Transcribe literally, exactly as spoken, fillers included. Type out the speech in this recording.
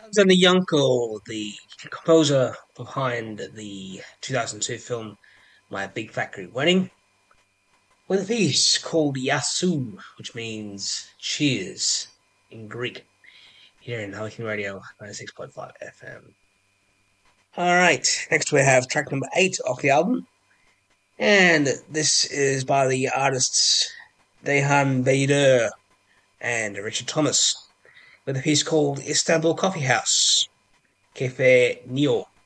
Alexander Yanko, the composer behind the two thousand two film My Big Fat Greek Wedding, with a piece called Yasu, which means cheers in Greek, here in Hurricane Radio ninety-six point five F M. Alright, next we have track number eight off the album, and this is by the artists Dehan Beyder and Richard Thomas, with a piece called Istanbul Coffee House, Cafe Neo.